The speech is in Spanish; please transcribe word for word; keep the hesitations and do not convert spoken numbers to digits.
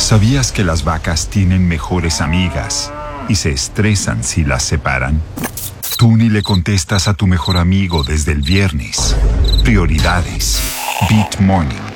¿Sabías que las vacas tienen mejores amigas y se estresan si las separan? Tú ni le contestas a tu mejor amigo desde el viernes. Prioridades. Beat Morning.